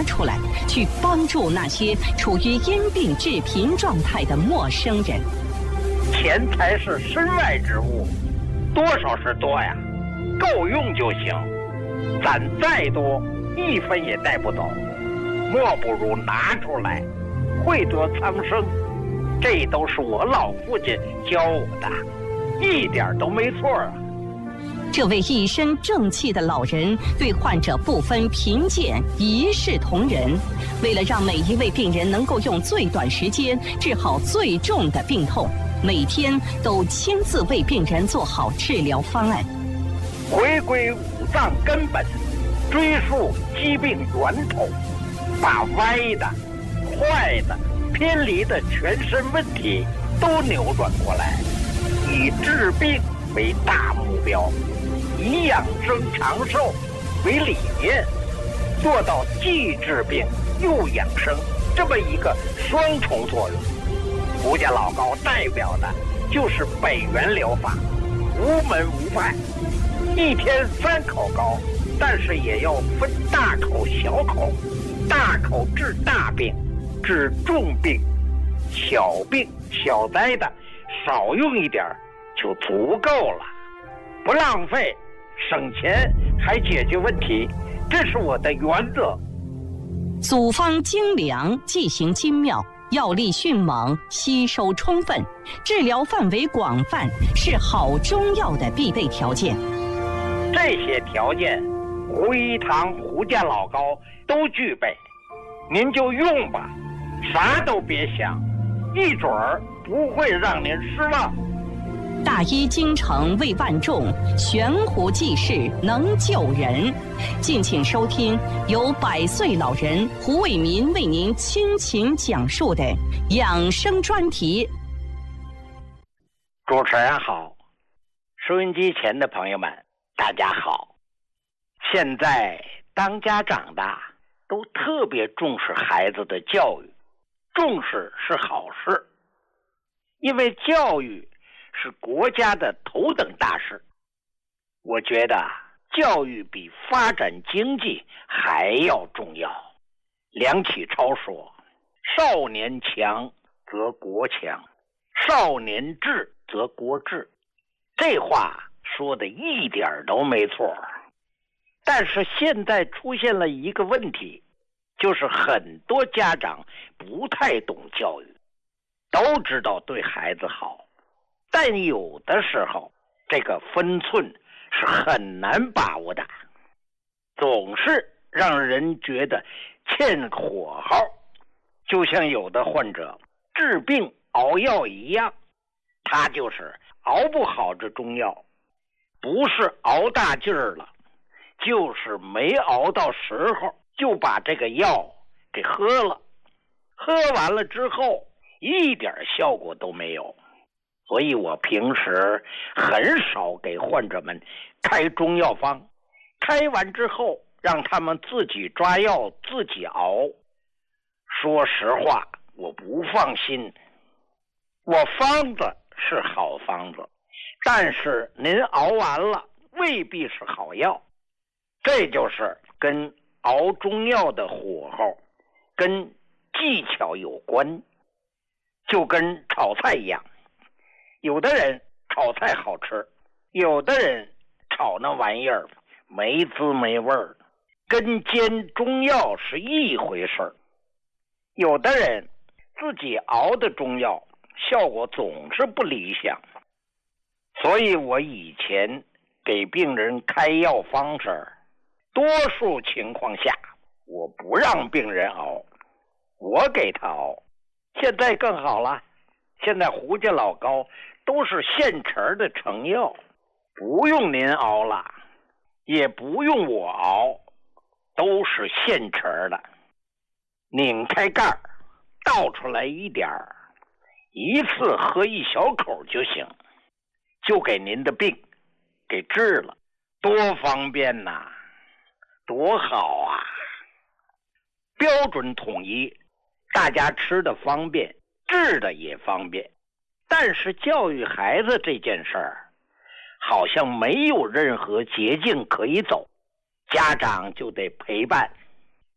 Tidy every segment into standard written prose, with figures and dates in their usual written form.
拿出来，去帮助那些处于因病致贫状态的陌生人。 钱财是身外之物，多少是多呀，够用就行。攒再多，一分也带不走，莫不如拿出来，惠得苍生。这都是我老父亲教我的，一点都没错啊。 这位一身正气的老人对患者不分贫贱，一视同仁。为了让每一位病人能够用最短时间治好最重的病痛，每天都亲自为病人做好治疗方案， 回归五脏根本，追溯疾病源头，把歪的、坏的、偏离的全身问题都扭转过来，以治病为大目标，以养生长寿为理念，做到既治病又养生这么一个双重作用。胡家老高代表的就是北元疗法，无门无派，一天3口高，但是也要分大口小口，大口治大病，治重病，小病小灾的少用一点就足够了，不浪费，省钱还解决问题，这是我的原则。 组方精良，剂型精妙，药力迅猛，吸收充分，治疗范围广泛，是好中药的必备条件。 这些条件，胡一堂、胡家老高都具备，您就用吧，啥都别想，一准儿不会让您失望。 大医精诚为万众，悬壶济世能救人。敬请收听由100岁老人胡伟民为您倾情讲述的养生专题。 主持人好，收音机前的朋友们大家好。现在当家长的都特别重视孩子的教育，重视是好事，因为教育是国家的头等大事。我觉得教育比发展经济还要重要。梁启超说，少年强则国强，少年智则国智，这话说的一点都没错。但是现在出现了一个问题，就是很多家长不太懂教育，都知道对孩子好，但有的时候这个分寸是很难把握的，总是让人觉得欠火候，就像有的患者治病熬药一样，他就是熬不好这中药，不是熬大劲儿了，就是没熬到时候就把这个药给喝了，喝完了之后一点效果都没有。所以我平时很少给患者们开中药方，开完之后让他们自己抓药自己熬。说实话，我不放心。我方子是好方子，但是您熬完了未必是好药，这就是跟熬中药的火候跟技巧有关，就跟炒菜一样，有的人炒菜好吃，有的人炒那玩意儿没滋没味儿，跟煎中药是一回事儿。有的人自己熬的中药效果总是不理想，所以我以前给病人开药方时，多数情况下我不让病人熬，我给他熬。现在更好了，现在胡家老高都是现成的成药，不用您熬了，也不用我熬，都是现成的。拧开盖儿，倒出来一点儿，一次喝一小口就行，就给您的病给治了，多方便呐，多好啊！标准统一，大家吃的方便，治的也方便。但是教育孩子这件事儿，好像没有任何捷径可以走，家长就得陪伴，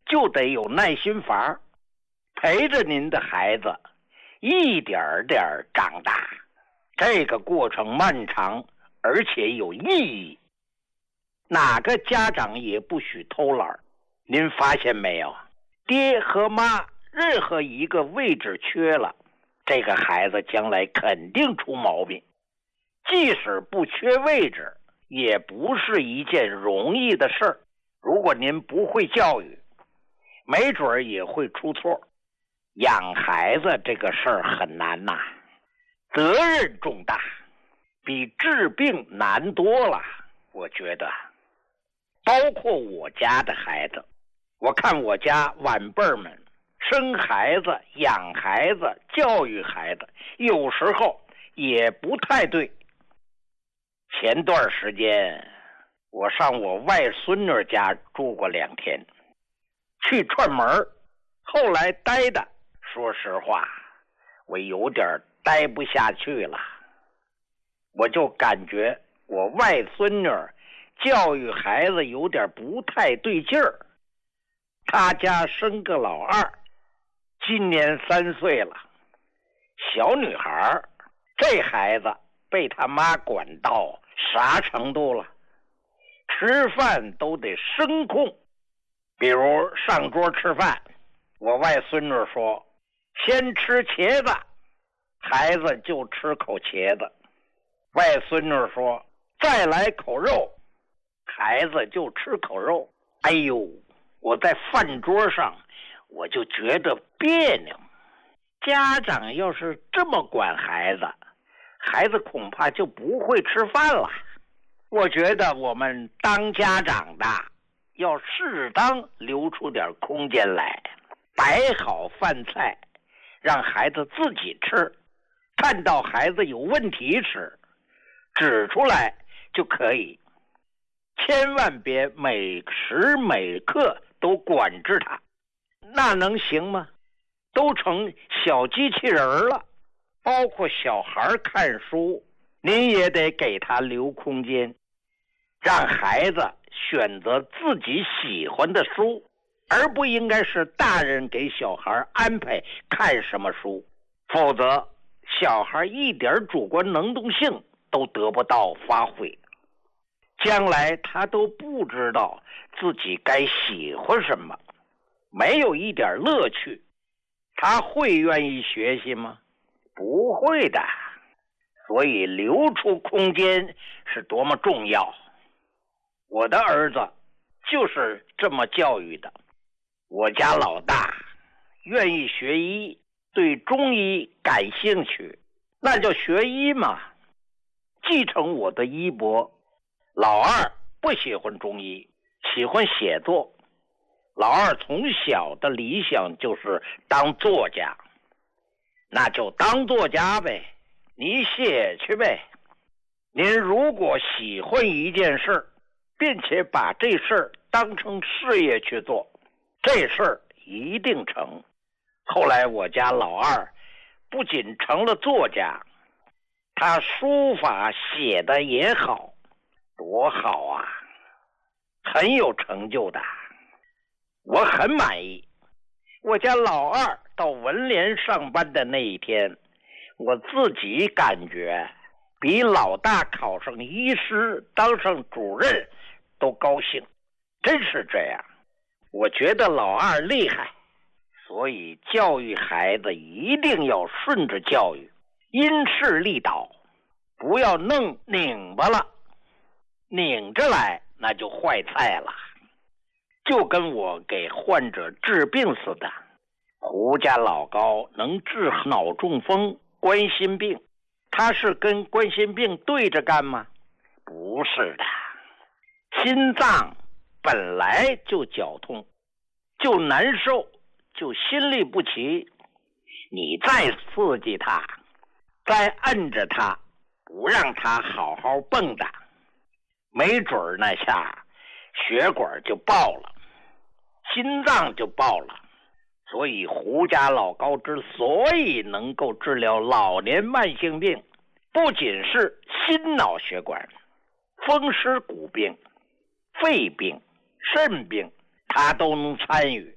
就得有耐心法，陪着您的孩子一点点长大。这个过程漫长，而且有意义。哪个家长也不许偷懒。您发现没有，爹和妈任何一个位置缺了，这个孩子将来肯定出毛病。即使不缺位置，也不是一件容易的事儿。如果您不会教育，没准儿也会出错。养孩子这个事儿很难呐，责任重大，比治病难多了。我觉得包括我家的孩子，我看我家晚辈们生孩子、养孩子、教育孩子，有时候也不太对。前段时间我上我外孙女家住过2天，去串门，后来待的，说实话我有点待不下去了。我就感觉我外孙女教育孩子有点不太对劲儿。他家生个老二，今年3岁了，小女孩，这孩子被他妈管到啥程度了？吃饭都得声控。比如上桌吃饭，我外孙女说先吃茄子，孩子就吃口茄子。外孙女说再来口肉，孩子就吃口肉。哎呦，我在饭桌上我就觉得别扭。家长要是这么管孩子，孩子恐怕就不会吃饭了。我觉得我们当家长的要适当留出点空间来，摆好饭菜，让孩子自己吃，看到孩子有问题时指出来就可以，千万别每时每刻都管制他，那能行吗？都成小机器人了。包括小孩看书，您也得给他留空间，让孩子选择自己喜欢的书，而不应该是大人给小孩安排看什么书，否则小孩一点主观能动性都得不到发挥，将来他都不知道自己该喜欢什么，没有一点乐趣，他会愿意学习吗？不会的。所以留出空间是多么重要。我的儿子就是这么教育的。我家老大愿意学医，对中医感兴趣，那就学医嘛，继承我的衣钵。老二不喜欢中医，喜欢写作。老二从小的理想就是当作家，那就当作家呗，你写去呗。您如果喜欢一件事，并且把这事当成事业去做，这事一定成。后来我家老二不仅成了作家，他书法写的也好，多好啊，很有成就的，我很满意。我家老二到文联上班的那一天，我自己感觉比老大考上医师当上主任都高兴，真是这样。我觉得老二厉害，所以教育孩子一定要顺着教育，因势利导，不要弄拧巴了，拧着来那就坏菜了。就跟我给患者治病似的，胡家老高能治脑中风、冠心病，他是跟冠心病对着干吗？不是的，心脏本来就绞痛，就难受，就心律不齐，你再刺激他，再摁着他，不让他好好蹦跶，没准儿那下血管就爆了，心脏就爆了。所以胡家老高之所以能够治疗老年慢性病，不仅是心脑血管、风湿骨病、肺病、肾病，他都能参与。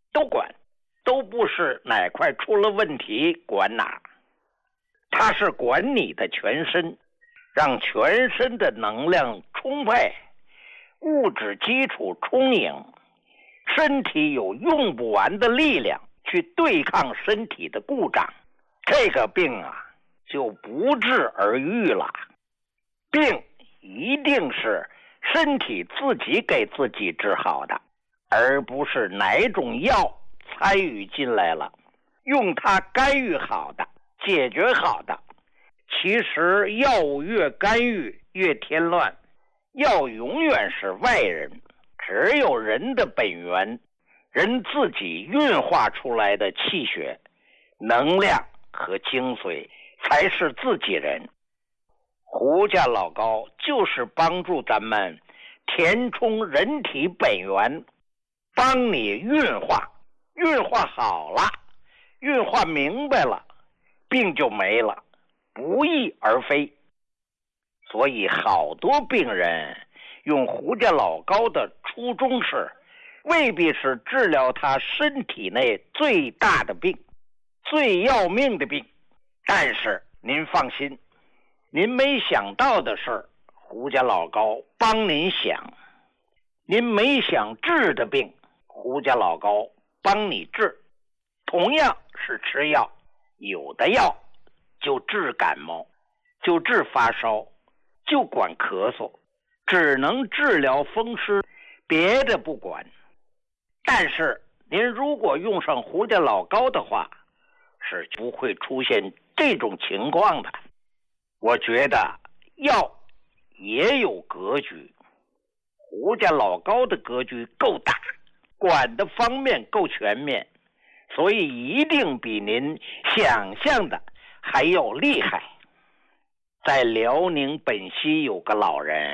都管，都不是哪块出了问题管哪，他是管你的全身，让全身的能量充沛，物质基础充盈，身体有用不完的力量去对抗身体的故障，这个病啊就不治而愈了。病一定是身体自己给自己治好的，而不是哪种药参与进来了，用它干预好的，解决好的。其实药物越干预越添乱，药永远是外人，只有人的本源，人自己运化出来的气血、能量和精髓才是自己人。胡家老高就是帮助咱们填充人体本源，帮你运化，运化好了，运化明白了，病就没了，不翼而飞。所以好多病人用胡家老高的初衷是，未必是治疗他身体内最大的病，最要命的病，但是您放心，您没想到的事，胡家老高帮您想；您没想治的病，胡家老高帮你治。同样是吃药，有的药就治感冒，就治发烧，就管咳嗽，只能治疗风湿，别的不管。但是您如果用上胡家老高的话，是不会出现这种情况的。我觉得药也有格局，胡家老高的格局够大，管的方面够全面，所以一定比您想象的还要厉害。在辽宁本溪有个老人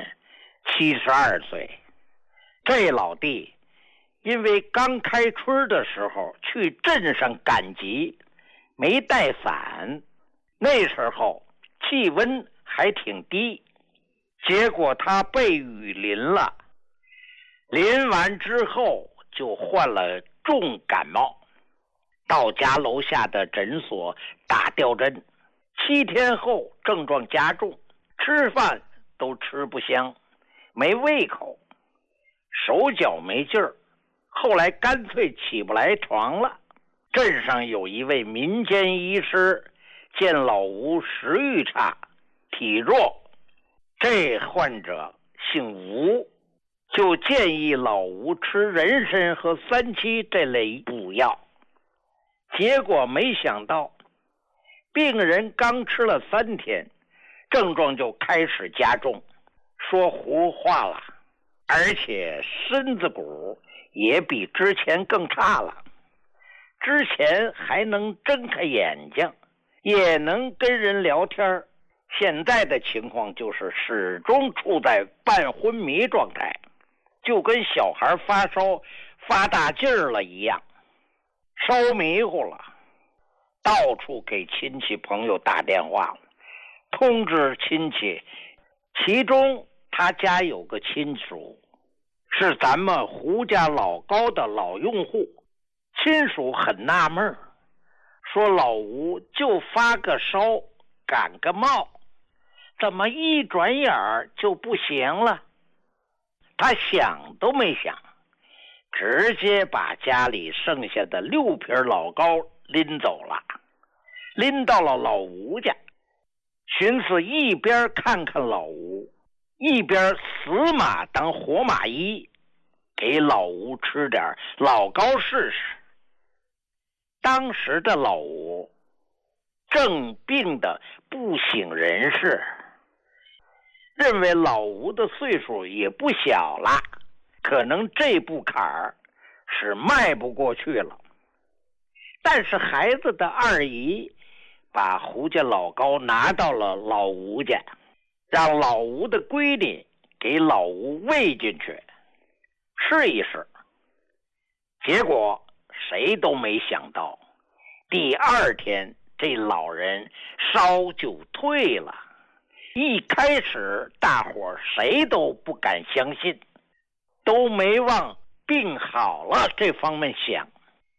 ，72岁，这老弟因为刚开春的时候去镇上赶集，没带伞，那时候气温还挺低，结果他被雨淋了，淋完之后就患了重感冒，到家楼下的诊所打吊针，7天后症状加重，吃饭都吃不香，没胃口，手脚没劲儿，后来干脆起不来床了。镇上有一位民间医师见老吴食欲差，体弱，这患者姓吴，就建议老吴吃人参和3七这类补药。结果没想到病人刚吃了3天，症状就开始加重，说胡话了，而且身子骨也比之前更差了。之前还能睁开眼睛，也能跟人聊天，现在的情况就是始终处在半昏迷状态，就跟小孩发烧发大劲儿了一样，烧迷糊了，到处给亲戚朋友打电话，通知亲戚，其中他家有个亲属是咱们胡家老高的老用户，亲属很纳闷，说老吴就发个烧感个冒，怎么一转眼儿就不行了？他想都没想，直接把家里剩下的6瓶老高拎走了，拎到了老吴家，寻思一边看看老吴，一边死马当活马医，给老吴吃点老高试试。当时的老吴正病得不省人事，认为老吴的岁数也不小了，可能这步坎儿是迈不过去了。但是孩子的二姨把胡家老高拿到了老吴家，让老吴的闺女给老吴喂进去试一试。结果谁都没想到，第2天这老人烧就退了。一开始大伙谁都不敢相信，都没往病好了这方面想，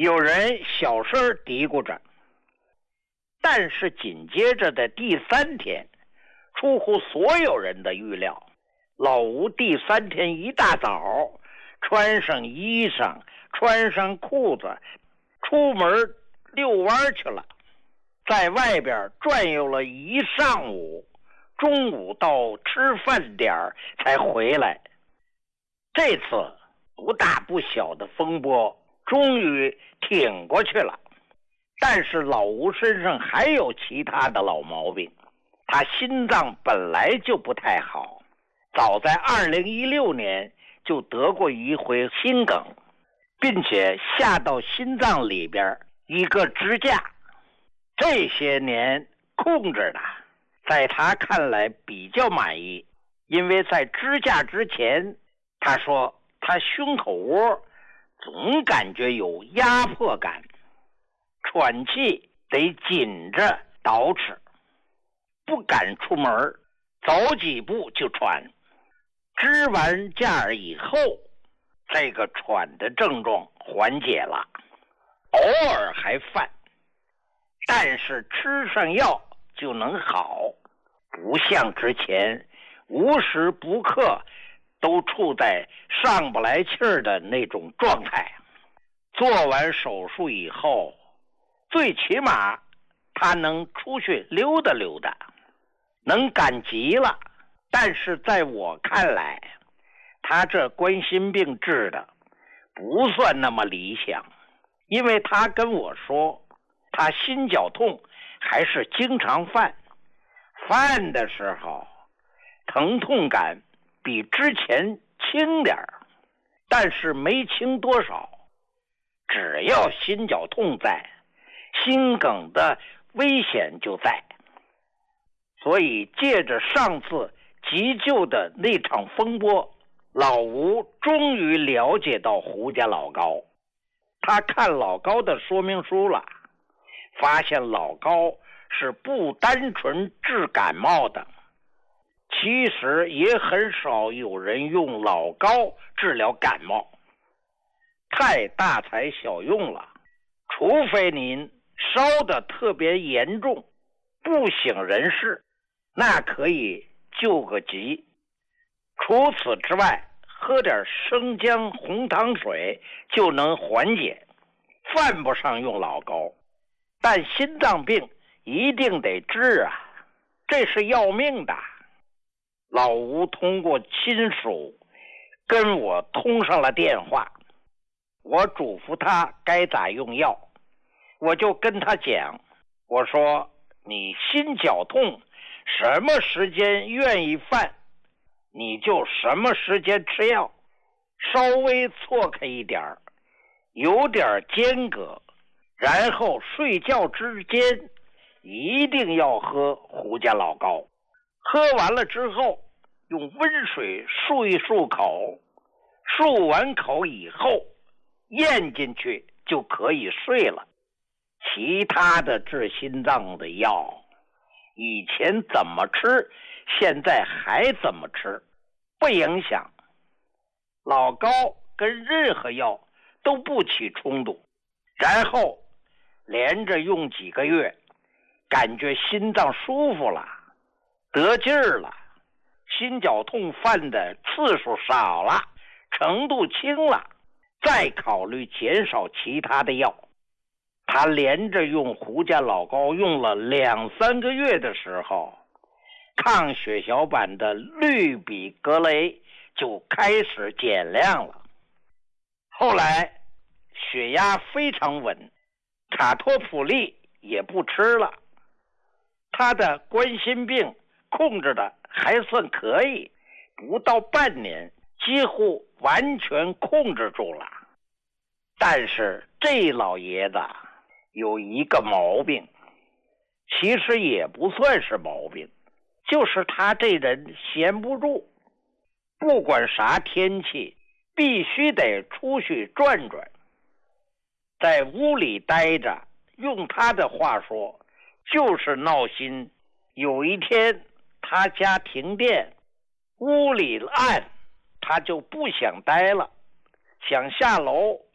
有人小声嘀咕着，但是紧接着的第3天，出乎所有人的预料，老吴第3天一大早穿上衣裳，穿上裤子，出门遛弯去了，在外边转悠了一上午，中午到吃饭点才回来。这次不大不小的风波终于挺过去了，但是老吴身上还有其他的老毛病。他心脏本来就不太好，早在2016年就得过一回心梗，并且下到心脏里边一个支架。这些年控制的，在他看来比较满意，因为在支架之前，他说他胸口窝总感觉有压迫感，喘气得紧着捯饬，不敢出门，走几步就喘。支完架以后，这个喘的症状缓解了，偶尔还犯，但是吃上药就能好，不像之前无时不刻都处在上不来气儿的那种状态。做完手术以后，最起码他能出去溜达溜达，能赶集了。但是在我看来，他这冠心病治的不算那么理想，因为他跟我说，他心绞痛还是经常犯的时候，疼痛感比之前轻点儿，但是没轻多少。只要心绞痛在，心梗的危险就在。所以借着上次急救的那场风波，老吴终于了解到胡家老高。他看老高的说明书了，发现老高是不单纯治感冒的，其实也很少有人用老高治疗感冒，太大材小用了。除非您烧得特别严重，不省人事，那可以救个急。除此之外，喝点生姜红糖水就能缓解，犯不上用老高。但心脏病一定得治啊，这是要命的。老吴通过亲属跟我通上了电话，我嘱咐他该咋用药，我就跟他讲，我说你心绞痛什么时间愿意犯，你就什么时间吃药，稍微错开一点，有点间隔，然后睡觉之间一定要喝胡家老高。喝完了之后，用温水漱一漱口，漱完口以后咽进去就可以睡了。其他的治心脏的药，以前怎么吃，现在还怎么吃，不影响。老高跟任何药都不起冲突，然后连着用几个月，感觉心脏舒服了，得劲儿了，心绞痛犯的次数少了，程度轻了，再考虑减少其他的药。他连着用胡家老高用了2-3个月的时候，抗血小板的氯吡格雷就开始减量了。后来血压非常稳，卡托普利也不吃了，他的冠心病控制的还算可以，不到半年几乎完全控制住了。但是这老爷子有一个毛病，其实也不算是毛病，就是他这人闲不住，不管啥天气必须得出去转转，在屋里待着，用他的话说就是闹心。有一天他家停电，屋里暗，他就不想待了，想下楼，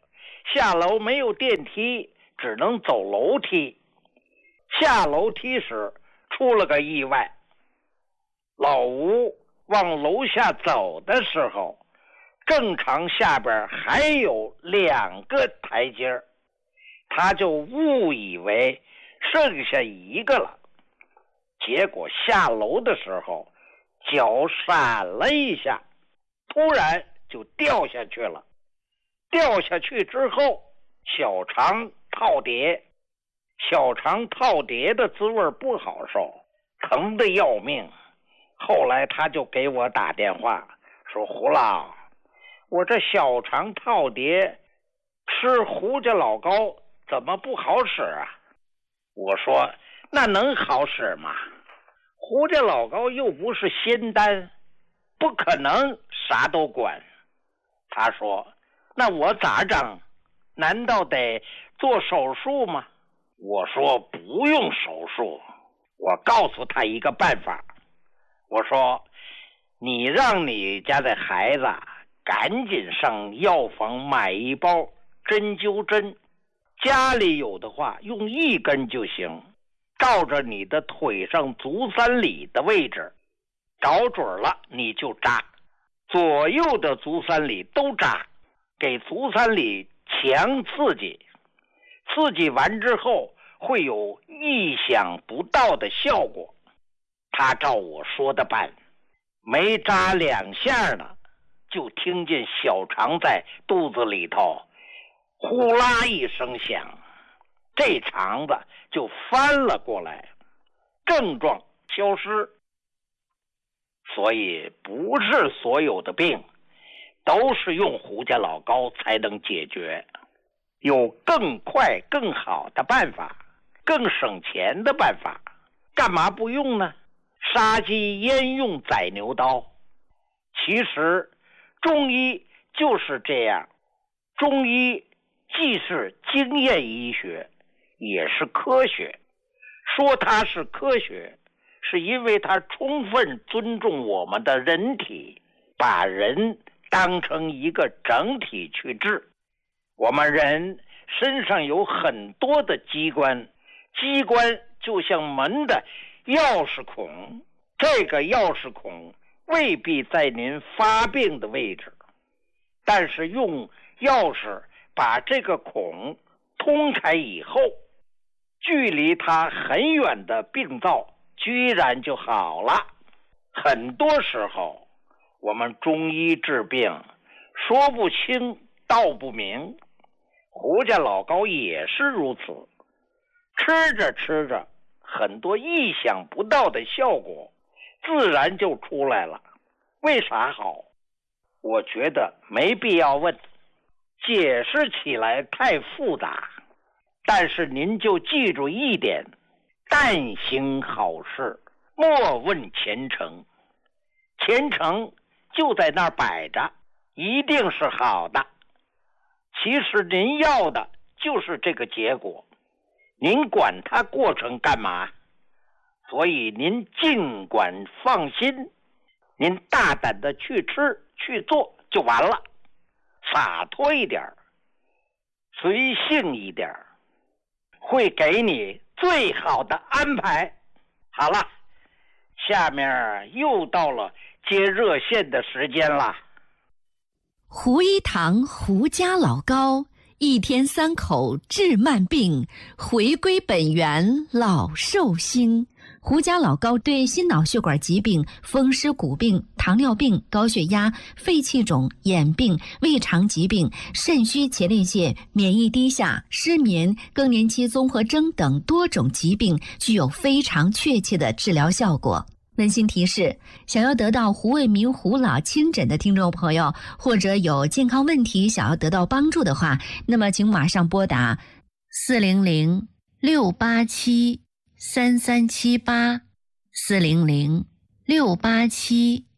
下楼没有电梯，只能走楼梯。下楼梯时出了个意外，老吴往楼下走的时候，正常下边还有2个台阶，他就误以为剩下1个了，结果下楼的时候脚闪了一下，突然就掉下去了。掉下去之后，小肠套叠，小肠套叠的滋味不好受，疼得要命。后来他就给我打电话说，胡老，我这小肠套叠吃胡家老膏怎么不好使啊？我说那能好使吗？胡家老膏又不是仙丹，不可能啥都管。他说那我咋整？难道得做手术吗？我说不用手术，我告诉他一个办法。我说你让你家的孩子赶紧上药房买一包针灸针，家里有的话用1根就行，照着你的腿上足三里的位置找准了你就扎，左右的足三里都扎，给足三里强刺激，刺激完之后会有意想不到的效果。他照我说的办，没扎2下呢，就听见小肠在肚子里头呼啦一声响，这肠子就翻了过来，症状消失。所以不是所有的病都是用胡家老膏才能解决，有更快更好的办法，更省钱的办法，干嘛不用呢？杀鸡焉用宰牛刀？其实中医就是这样，中医既是经验医学，也是科学。说它是科学，是因为它充分尊重我们的人体，把人当成一个整体去治。我们人身上有很多的机关，机关就像门的钥匙孔，这个钥匙孔未必在您发病的位置，但是用钥匙把这个孔通开以后，距离它很远的病灶居然就好了。很多时候我们中医治病说不清道不明，胡家老膏也是如此，吃着吃着很多意想不到的效果自然就出来了。为啥好？我觉得没必要问，解释起来太复杂。但是您就记住一点，但行好事，莫问前程。前程就在那儿摆着，一定是好的。其实您要的就是这个结果，您管它过程干嘛？所以您尽管放心，您大胆的去吃去做就完了，洒脱一点，随性一点，会给你最好的安排。好了，下面又到了接热线的时间了。 胡一堂胡家老膏，1天3口治慢病，回归本源老寿星。胡家老膏对心脑血管疾病、风湿骨病、糖尿病、高血压、肺气肿、眼病、胃肠疾病、肾虚前列腺、免疫低下、失眠、更年期综合征等多种疾病具有非常确切的治疗效果。温馨提示，想要得到胡卫民胡老亲诊的听众朋友，或者有健康问题想要得到帮助的话，那么请马上拨打400-687-3378 400-687